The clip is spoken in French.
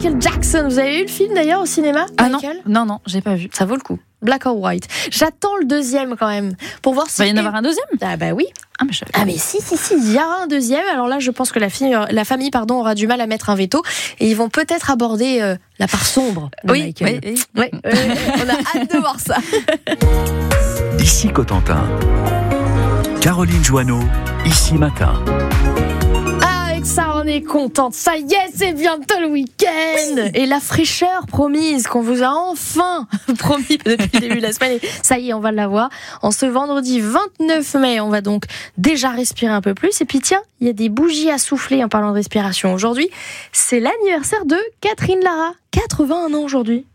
Michael Jackson. Vous avez vu le film d'ailleurs au cinéma, Michael ? Non, j'ai pas vu. Ça vaut le coup. Black or White. J'attends le deuxième quand même pour voir si. Va y en avoir un deuxième ? Ah bah oui. Mais si, il y aura un deuxième. Alors là, je pense que la famille aura du mal à mettre un veto et ils vont peut-être aborder la part sombre de Michael. Oui. On a hâte de voir ça. Ici Cotentin. Caroline Joanneau, ici Matin. Avec ça, on est contente. Ça y est, c'est bientôt le week-end. Et la fraîcheur promise qu'on vous a enfin promis depuis le début de la semaine. Et ça y est, on va l'avoir. En ce vendredi 29 mai, on va donc déjà respirer un peu plus. Et puis tiens, il y a des bougies à souffler en parlant de respiration. Aujourd'hui, c'est l'anniversaire de Catherine Lara. 81 ans aujourd'hui.